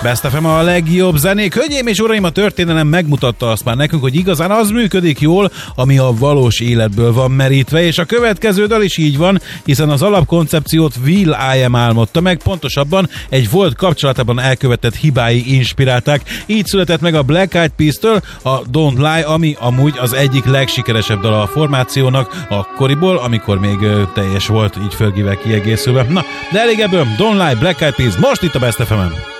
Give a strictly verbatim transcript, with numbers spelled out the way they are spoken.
Best ef em a legjobb zenék. Hölgyeim és uraim, a történelem megmutatta azt már nekünk, hogy igazán az működik jól, ami a valós életből van merítve, és a következő dal is így van, hiszen az alapkoncepciót Will I Am álmodta meg, pontosabban egy volt kapcsolatában elkövetett hibái inspirálták. Így született meg a Black Eyed Peas-től a Don't Lie, ami amúgy az egyik legsikeresebb dal a formációnak akkoriból, amikor még teljes volt, így Fergie-vel kiegészülve. Na, de elég ebből, Don't Lie, Black Eyed Peas, most itt a Best ef emen.